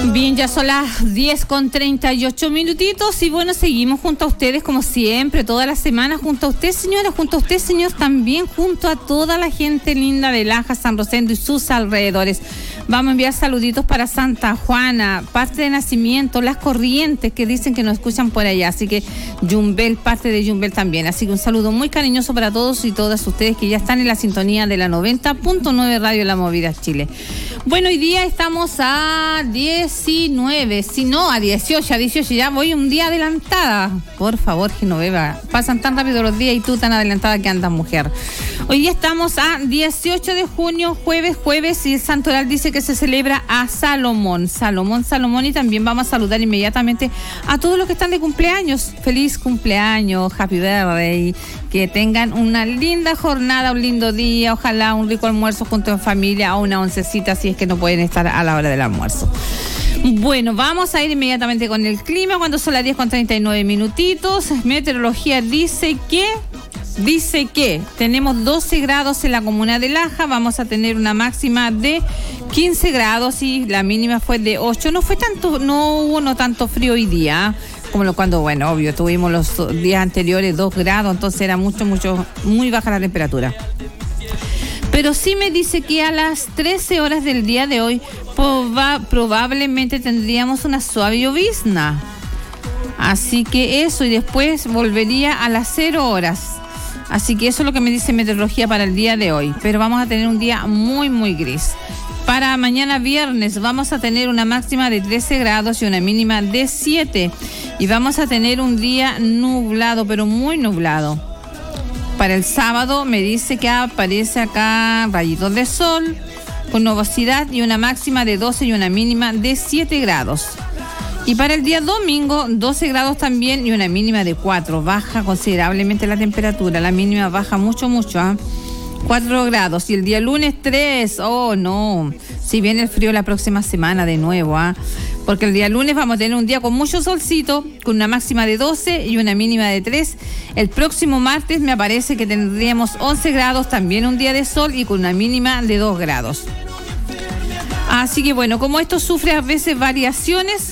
Bien, ya son las 10:38 minutitos y bueno, seguimos junto a ustedes como siempre, toda la semana junto a usted, señora, junto a usted, señor, también junto a toda la gente linda de Laja, San Rosendo y sus alrededores. Vamos a enviar saluditos para Santa Juana, parte de Nacimiento, Las Corrientes, que dicen que nos escuchan por allá, así que Yumbel, parte de Yumbel también. Así que un saludo muy cariñoso para todos y todas ustedes que ya están en la sintonía de la 90.9 Radio La Movida Chile. Bueno, hoy día estamos a 19, si no, a 18, ya voy un día adelantada. Por favor, Genoveva, pasan tan rápido los días y tú tan adelantada que andas, mujer. Hoy día estamos a 18 de junio, jueves, y el santoral dice que se celebra a Salomón, y también vamos a saludar inmediatamente a todos los que están de cumpleaños. Feliz cumpleaños, happy birthday, que tengan una linda jornada, un lindo día, ojalá un rico almuerzo junto en familia o una oncecita si es que no pueden estar a la hora del almuerzo. Bueno, vamos a ir inmediatamente con el clima cuando son las 10:39 minutitos. Meteorología dice que tenemos 12 grados en la comuna de Laja, vamos a tener una máxima de 15 grados y la mínima fue de 8. No hubo tanto frío hoy día, como cuando, bueno, obvio, tuvimos los días anteriores 2 grados, entonces era muy baja la temperatura. Pero sí me dice que a las 13 horas del día de hoy probablemente tendríamos una suave llovizna. Así que eso, y después volvería a las 0 horas. Así que eso es lo que me dice meteorología para el día de hoy. Pero vamos a tener un día muy, muy gris. Para mañana viernes vamos a tener una máxima de 13 grados y una mínima de 7. Y vamos a tener un día nublado, pero muy nublado. Para el sábado me dice que aparece acá rayitos de sol con nubosidad y una máxima de 12 y una mínima de 7 grados. Y para el día domingo, 12 grados también y una mínima de 4. Baja considerablemente la temperatura, la mínima baja mucho, 4 grados. Y el día lunes 3, oh no, si viene el frío la próxima semana de nuevo, porque el día lunes vamos a tener un día con mucho solcito, con una máxima de 12 y una mínima de 3. El próximo martes me parece que tendríamos 11 grados, también un día de sol y con una mínima de 2 grados. Así que bueno, como esto sufre a veces variaciones,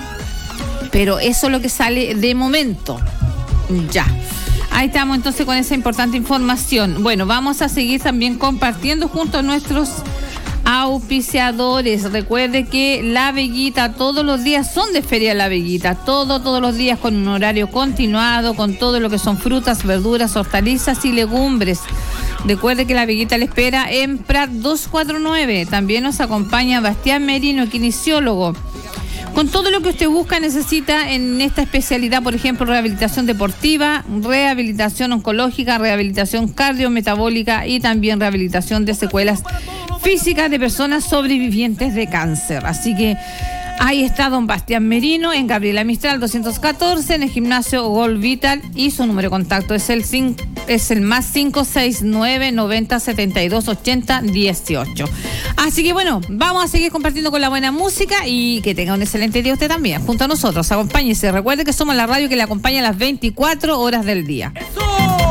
pero eso es lo que sale de momento. Ya. Ahí estamos entonces con esa importante información. Bueno, vamos a seguir también compartiendo junto a nuestros auspiciadores. Recuerde que La Veguita, todos los días son de Feria La Veguita, todos los días con un horario continuado, con todo lo que son frutas, verduras, hortalizas y legumbres. Recuerde que La Veguita le espera en Prat 249. También nos acompaña Bastián Merino, kinesiólogo. Con todo lo que usted busca, necesita en esta especialidad, por ejemplo, rehabilitación deportiva, rehabilitación oncológica, rehabilitación cardiometabólica y también rehabilitación de secuelas físicas de personas sobrevivientes de cáncer. Así que ahí está don Bastián Merino en Gabriela Mistral 214 en el gimnasio Gol Vital y su número de contacto es el más 569 90 72 80 18. Así que bueno, vamos a seguir compartiendo con la buena música y que tenga un excelente día usted también junto a nosotros. Acompáñese, recuerde que somos la radio que le acompaña a las 24 horas del día.